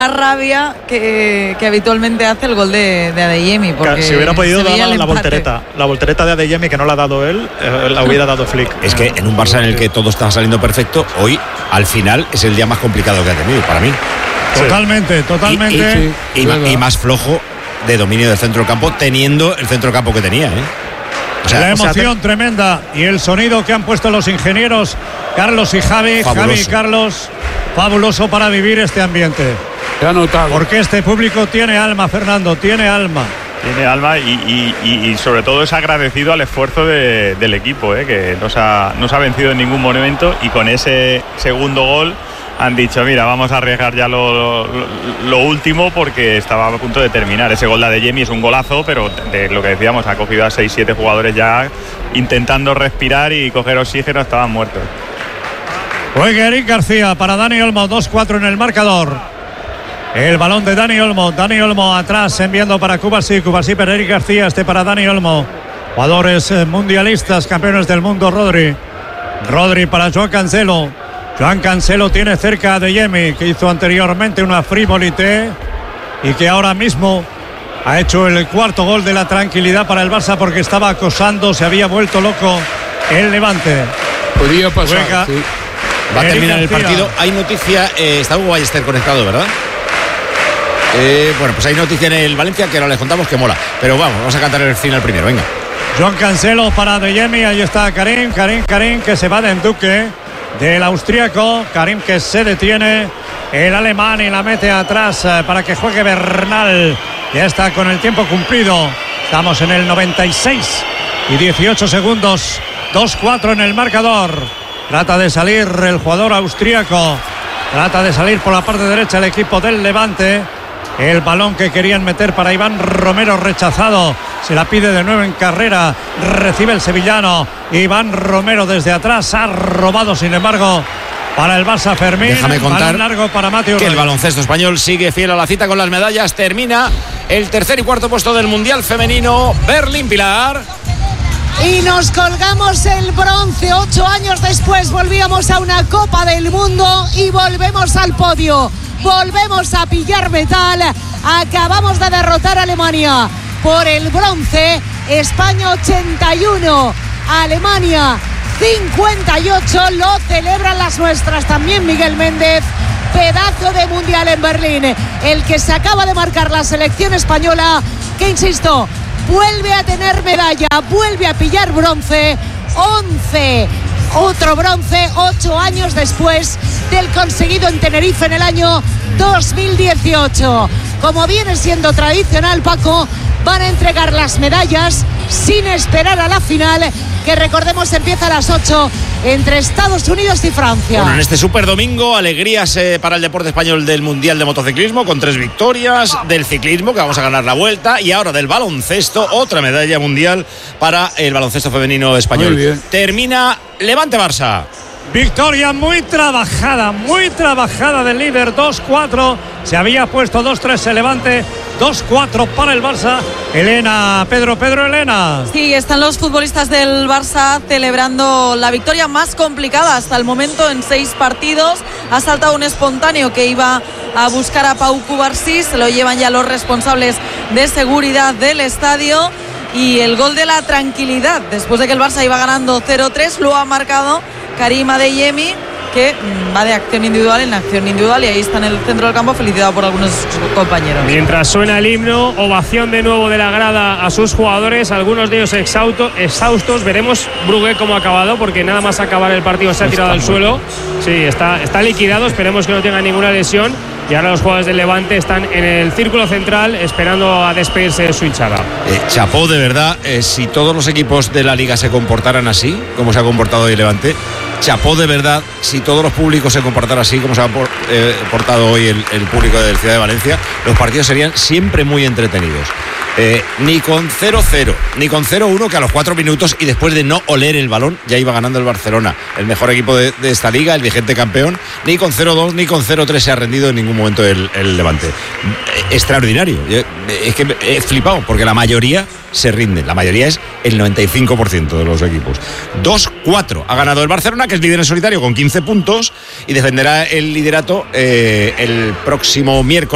esa rabia que habitualmente hace el gol de Adeyemi. Si hubiera podido dar la voltereta de Adeyemi, que no la ha dado él, la hubiera dado Flick. Es que en un Barça en el que todo estaba saliendo perfecto, hoy al final es el día más complicado que ha tenido para mí. Totalmente. Y más flojo de dominio del centro del campo, teniendo el centro del campo que tenía, la emoción tremenda y el sonido que han puesto los ingenieros Carlos y Javi. Fabuloso. Javi y Carlos, fabuloso para vivir este ambiente. Se ha notado. Porque este público tiene alma, Fernando, tiene alma. Tiene alma y sobre todo es agradecido al esfuerzo del equipo, que no se ha vencido en ningún momento, y con ese segundo gol han dicho, mira, vamos a arriesgar ya lo último, porque estaba a punto de terminar. Ese gol de Adeyemi es un golazo, pero de lo que decíamos, ha cogido a 6-7 jugadores ya intentando respirar y coger oxígeno, estaban muertos. Juega Eric García para Dani Olmo, 2-4 en el marcador. El balón de Dani Olmo atrás, enviando para Cubarsí para Eric García, para Dani Olmo. Jugadores mundialistas, campeones del mundo. Rodri para Joan Cancelo tiene cerca a Adeyemi, que hizo anteriormente una frivolité y que ahora mismo ha hecho el cuarto gol de la tranquilidad para el Barça, porque estaba acosando, se había vuelto loco el Levante. Podía pasar, sí. Va a terminar el partido. Hay noticia, está Hugo Ballester conectado, ¿verdad? Bueno, pues hay noticia en el Valencia que ahora les contamos, que mola. Pero vamos a cantar el final primero, venga. Joan Cancelo para Adeyemi, ahí está Karim, que se va de Duque del austríaco. Karim, que se detiene, el alemán, y la mete atrás para que juegue Bernal. Ya está con el tiempo cumplido. Estamos en el 96 y 18 segundos. 2-4 en el marcador. Trata de salir el jugador austríaco. Trata de salir por la parte derecha el equipo del Levante. El balón que querían meter para Iván Romero, rechazado. Se la pide de nuevo en carrera. Recibe el sevillano. Iván Romero desde atrás. Ha robado, sin embargo, para el Barça Fermín. Déjame contar largo para Mateo que Reyes. el baloncesto español sigue fiel a la cita con las medallas. Termina el tercer y cuarto puesto del Mundial Femenino. Berlín, Pilar. Y nos colgamos el bronce. 8 años después volvíamos a una Copa del Mundo y volvemos al podio. Volvemos a pillar metal. Acabamos de derrotar a Alemania por el bronce. España 81, Alemania 58. Lo celebran las nuestras también, Miguel Méndez. Pedazo de mundial en Berlín, el que se acaba de marcar la selección española, que, insisto, vuelve a tener medalla, vuelve a pillar bronce. 11, otro bronce, 8 años después del conseguido en Tenerife en el año 2018. Como viene siendo tradicional, Paco, van a entregar las medallas sin esperar a la final, que recordemos empieza a las 8 entre Estados Unidos y Francia. Bueno, en este super domingo, alegrías para el deporte español del Mundial de Motociclismo, con 3 victorias, del ciclismo, que vamos a ganar la vuelta, y ahora del baloncesto, otra medalla mundial para el baloncesto femenino español. Muy bien. Termina Levante-Barça. Victoria muy trabajada del líder. 2-4, se había puesto 2-3 el Levante, 2-4 para el Barça. Pedro, Elena. Sí, están los futbolistas del Barça celebrando la victoria más complicada hasta el momento en 6 partidos. Ha saltado un espontáneo que iba a buscar a Pau Cubarsí, se lo llevan ya los responsables de seguridad del estadio. Y el gol de la tranquilidad, después de que el Barça iba ganando 0-3, lo ha marcado Karim Adeyemi, que va de acción individual en acción individual, y ahí está en el centro del campo, felicitado por algunos de sus compañeros. Mientras suena el himno, ovación de nuevo de la grada a sus jugadores, algunos de ellos exhaustos. Veremos Brugué cómo ha acabado, porque nada más acabar el partido se ha tirado al suelo. Sí, está liquidado, esperemos que no tenga ninguna lesión. Y ahora los jugadores del Levante están en el círculo central esperando a despedirse de su hinchada. Chapó, de verdad, si todos los equipos de la Liga se comportaran así, como se ha comportado hoy el Levante. Chapó, de verdad, si todos los públicos se comportaran así, como se ha portado hoy el público de la Ciudad de Valencia, los partidos serían siempre muy entretenidos. Ni con 0-0, ni con 0-1, que a los 4 minutos y después de no oler el balón ya iba ganando el Barcelona, el mejor equipo de esta liga, el vigente campeón. Ni con 0-2 ni con 0-3 se ha rendido en ningún momento el Levante. Extraordinario. Es que he flipado, porque la mayoría se rinde. La mayoría es el 95% de los equipos. 2-4 ha ganado el Barcelona, que es líder en solitario con 15 puntos, y defenderá el liderato el próximo miércoles.